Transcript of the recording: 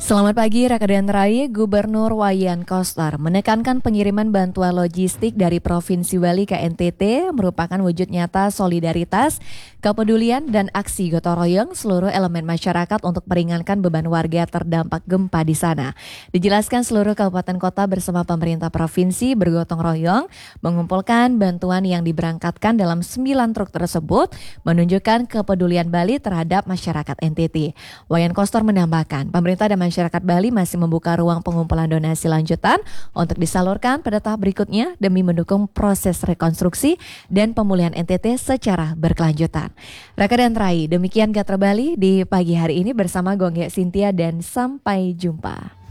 Selamat pagi, Rakedan Rai. Gubernur Wayan Koster menekankan pengiriman bantuan logistik dari Provinsi Bali ke NTT merupakan wujud nyata solidaritas, kepedulian, dan aksi gotong royong seluruh elemen masyarakat untuk meringankan beban warga terdampak gempa di sana. Dijelaskan seluruh kabupaten kota bersama pemerintah provinsi bergotong royong mengumpulkan bantuan yang diberangkatkan dalam 9 truk tersebut menunjukkan kepedulian Bali terhadap masyarakat NTT. Wayan Koster menambahkan, pemerintah dan masyarakat Bali masih membuka ruang pengumpulan donasi lanjutan untuk disalurkan pada tahap berikutnya demi mendukung proses rekonstruksi dan pemulihan NTT secara berkelanjutan. Rakedan Rai, demikian Gatra Bali di pagi hari ini bersama Gongge Cynthia dan sampai jumpa.